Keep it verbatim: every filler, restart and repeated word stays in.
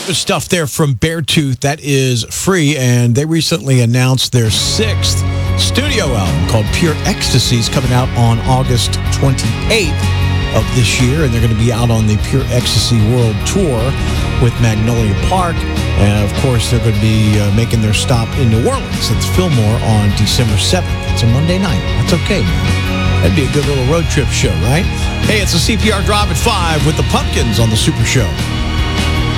good stuff there from Beartooth. That is free, and they recently announced their sixth studio album called Pure Ecstasies, coming out on August twenty-eighth of this year, and they're going to be out on the Pure Ecstasy World Tour with Magnolia Park, and of course they're going to be uh, making their stop in New Orleans at the Fillmore on December seventh. It's a Monday night. That's okay, man. That'd be a good little road trip show, right? Hey, it's a C P R Drive at five with the Pumpkins on the Super Show.